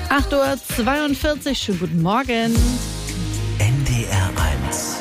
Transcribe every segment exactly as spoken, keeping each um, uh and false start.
acht Uhr zweiundvierzig, schönen guten Morgen. N D R eins.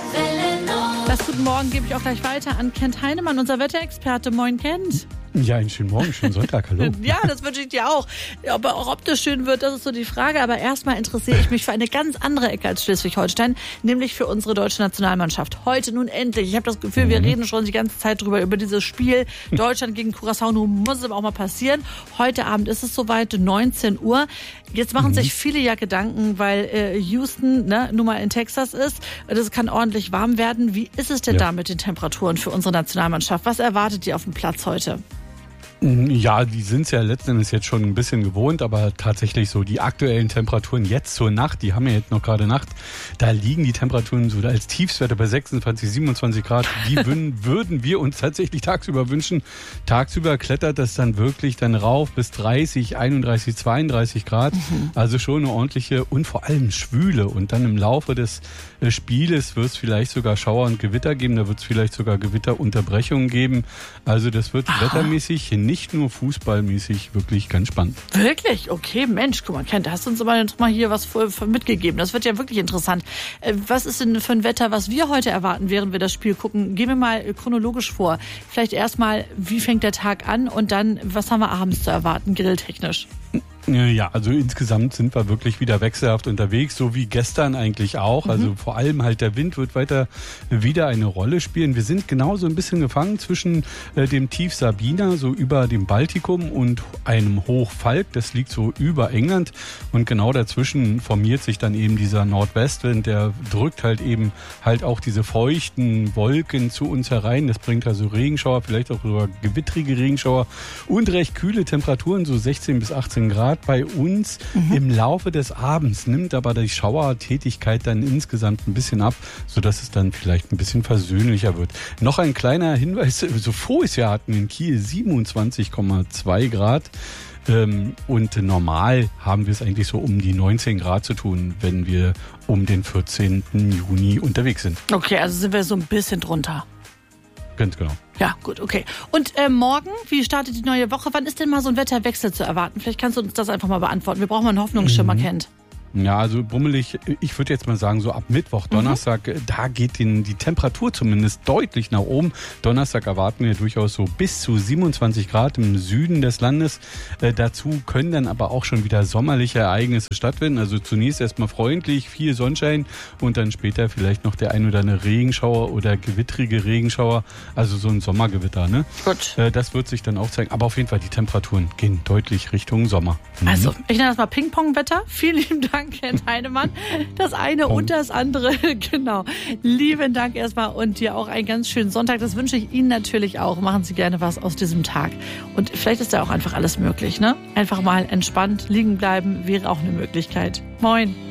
Das Guten Morgen gebe ich auch gleich weiter an Kent Heinemann, unser Wetterexperte. Moin, Kent. Ja, einen schönen Morgen, schönen Sonntag, hallo. Ja, das wünsche ich dir auch. Ob er auch optisch schön wird, das ist so die Frage. Aber erstmal interessiere ich mich für eine ganz andere Ecke als Schleswig-Holstein, nämlich für unsere deutsche Nationalmannschaft. Heute nun endlich. Ich habe das Gefühl, wir reden schon die ganze Zeit drüber, über dieses Spiel Deutschland gegen Curaçao. Nun muss es aber auch mal passieren. Heute Abend ist es soweit, neunzehn Uhr. Jetzt machen mhm. sich viele ja Gedanken, weil äh, Houston ne, nun mal in Texas ist. Das kann ordentlich warm werden. Wie ist es denn ja. da mit den Temperaturen für unsere Nationalmannschaft? Was erwartet ihr auf dem Platz heute? Ja, die sind es ja letzten Endes jetzt schon ein bisschen gewohnt, aber tatsächlich so die aktuellen Temperaturen jetzt zur Nacht, die haben ja jetzt noch gerade Nacht, da liegen die Temperaturen so als Tiefstwerte bei sechsundzwanzig, siebenundzwanzig Grad. Die würden, würden wir uns tatsächlich tagsüber wünschen. Tagsüber klettert das dann wirklich dann rauf bis dreißig, einunddreißig, zweiunddreißig Grad. Mhm. Also schon eine ordentliche und vor allem Schwüle. Und dann im Laufe des Spieles wird es vielleicht sogar Schauer und Gewitter geben. Da wird es vielleicht sogar Gewitterunterbrechungen geben. Also das wird Aha. wettermäßig nicht nur fußballmäßig wirklich ganz spannend. Wirklich? Okay, Mensch, guck mal, Kent, hast du uns aber jetzt mal hier was mitgegeben. Das wird ja wirklich interessant. Was ist denn für ein Wetter, was wir heute erwarten, während wir das Spiel gucken? Gehen wir mal chronologisch vor. Vielleicht erstmal, wie fängt der Tag an und dann, was haben wir abends zu erwarten, grilltechnisch? Ja, also insgesamt sind wir wirklich wieder wechselhaft unterwegs, so wie gestern eigentlich auch. Mhm. Also vor allem halt der Wind wird weiter wieder eine Rolle spielen. Wir sind genauso ein bisschen gefangen zwischen äh, dem Tief Sabina, so über dem Baltikum, und einem Hoch Falk. Das liegt so über England. Und genau dazwischen formiert sich dann eben dieser Nordwestwind. Der drückt halt eben halt auch diese feuchten Wolken zu uns herein. Das bringt also Regenschauer, vielleicht auch sogar gewittrige Regenschauer und recht kühle Temperaturen, so sechzehn bis achtzehn Grad bei uns. Mhm. Im Laufe des Abends nimmt aber die Schauertätigkeit dann insgesamt ein bisschen ab, sodass es dann vielleicht ein bisschen versöhnlicher wird. Noch ein kleiner Hinweis, so voriges Jahr hatten wir in Kiel siebenundzwanzig Komma zwei Grad. Ähm, und normal haben wir es eigentlich so um die neunzehn Grad zu tun, wenn wir um den vierzehnten Juni unterwegs sind. Okay, also sind wir so ein bisschen drunter. Ganz genau. Ja, gut, okay. Und äh, morgen, wie startet die neue Woche? Wann ist denn mal so ein Wetterwechsel zu erwarten? Vielleicht kannst du uns das einfach mal beantworten. Wir brauchen mal einen Hoffnungsschimmer, mhm. Kent. Ja, also bummelig, ich würde jetzt mal sagen, so ab Mittwoch, Donnerstag, mhm. da geht den, die Temperatur zumindest deutlich nach oben. Donnerstag erwarten wir durchaus so bis zu siebenundzwanzig Grad im Süden des Landes. Äh, dazu können dann aber auch schon wieder sommerliche Ereignisse stattfinden. Also zunächst erstmal freundlich, viel Sonnenschein und dann später vielleicht noch der ein oder andere Regenschauer oder gewittrige Regenschauer. Also so ein Sommergewitter, ne? Gut. Äh, das wird sich dann auch zeigen. Aber auf jeden Fall, die Temperaturen gehen deutlich Richtung Sommer. Mhm. Also, ich nenne das mal Ping-Pong-Wetter. Vielen lieben Dank. Kent Heinemann. Das eine Punkt. Und das andere, genau. Lieben Dank erstmal und dir auch einen ganz schönen Sonntag. Das wünsche ich Ihnen natürlich auch. Machen Sie gerne was aus diesem Tag. Und vielleicht ist da auch einfach alles möglich, ne? Einfach mal entspannt liegen bleiben wäre auch eine Möglichkeit. Moin.